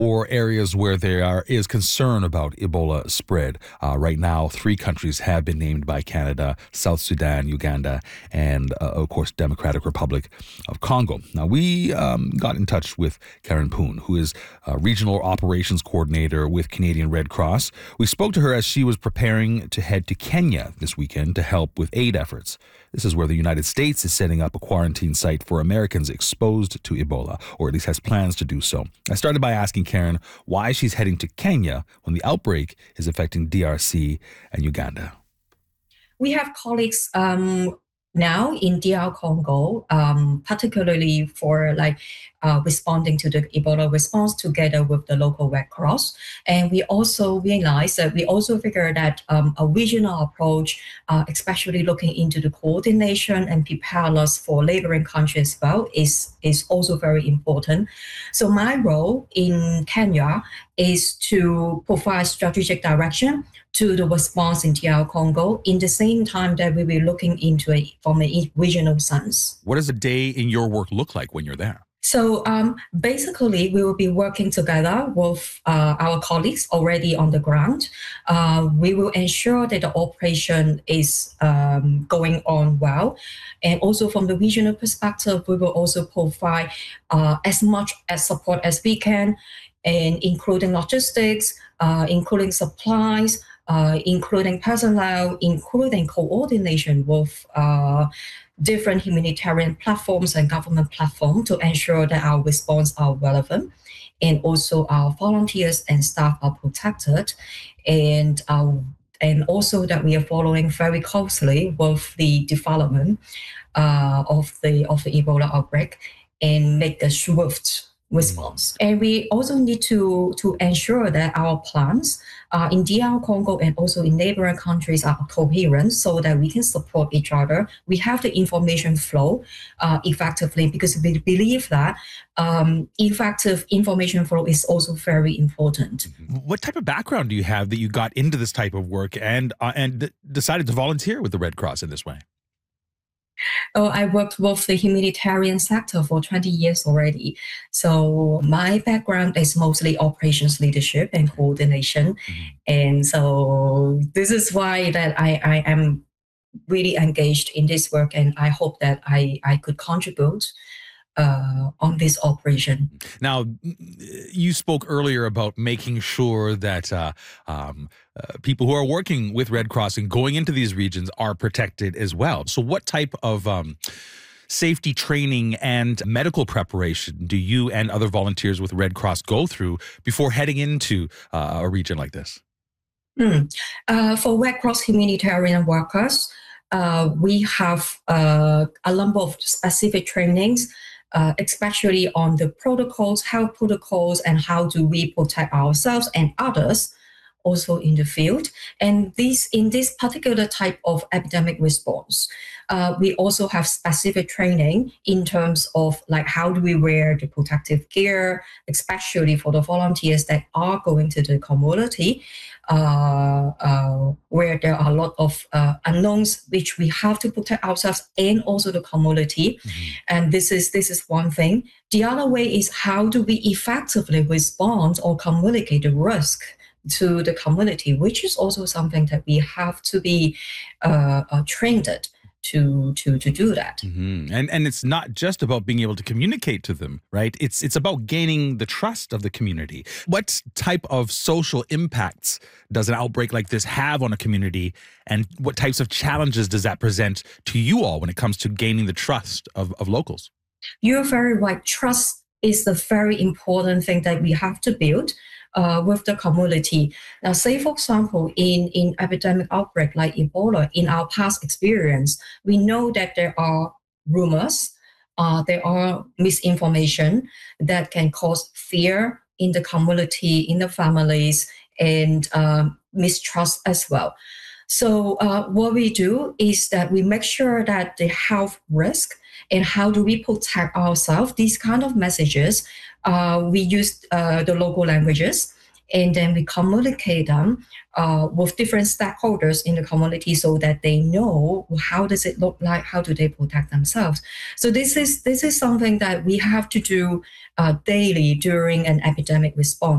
or areas where there is concern about Ebola spread. Right now, 3 countries have been named by Canada: South Sudan, Uganda, and of course, Democratic Republic of Congo. Now, we got in touch with Karen Poon, who is Regional Operations Coordinator with Canadian Red Cross. We spoke to her as she was preparing to head to Kenya this weekend to help with aid efforts. This is where the United States is setting up a quarantine site for Americans exposed to Ebola, or at least has plans to do so. I started by asking Karen why she's heading to Kenya when the outbreak is affecting DRC and Uganda. We have colleagues now in DR Congo, particularly for responding to the Ebola response together with the local Red Cross. And we also realized that we also figured that a regional approach, especially looking into the coordination and preparedness for neighboring countries as well, is also very important. So my role in Kenya is to provide strategic direction to the response in DR Congo, in the same time that we will be looking into it from a regional sense. What does a day in your work look like when you're there? So basically, we will be working together with our colleagues already on the ground. We will ensure that the operation is going on well. And also from the regional perspective, we will also provide as much as support as we can, and including logistics, including supplies, including personnel, including coordination with different humanitarian platforms and government platforms to ensure that our response are relevant, and also our volunteers and staff are protected, and also that we are following very closely with the development of the Ebola outbreak and make a swift response. And we also need to ensure that our plans in DR Congo and also in neighboring countries are coherent so that we can support each other. We have the information flow effectively, because we believe that effective information flow is also very important. What type of background do you have that you got into this type of work and decided to volunteer with the Red Cross in this way? Oh, I worked with the humanitarian sector for 20 years already. So my background is mostly operations leadership and coordination. And so this is why that I am really engaged in this work, and I hope that I could contribute on this operation. Now, you spoke earlier about making sure that people who are working with Red Cross and going into these regions are protected as well. So what type of safety training and medical preparation do you and other volunteers with Red Cross go through before heading into a region like this? For Red Cross humanitarian workers, we have a number of specific trainings, especially on the protocols, health protocols, and how do we protect ourselves and others also in the field. And in this particular type of epidemic response, we also have specific training in terms of how do we wear the protective gear, especially for the volunteers that are going to the community, where there are a lot of unknowns which we have to protect ourselves and also the community. And this is one thing. The other way is how do we effectively respond or communicate the risk to the community, which is also something that we have to be trained to do that. And it's not just about being able to communicate to them, right? It's about gaining the trust of the community. What type of social impacts does an outbreak like this have on a community, and what types of challenges does that present to you all when it comes to gaining the trust of locals? You're very right. Trust is the very important thing that we have to build with the community. Now, say, for example, in epidemic outbreak like Ebola, in our past experience, we know that there are rumors, there are misinformation that can cause fear in the community, in the families, and mistrust as well. So what we do is that we make sure that the health risk and how do we protect ourselves, these kind of messages, we use the local languages, and then we communicate them with different stakeholders in the community so that they know how does it look like, how do they protect themselves. So this is something that we have to do daily during an epidemic response.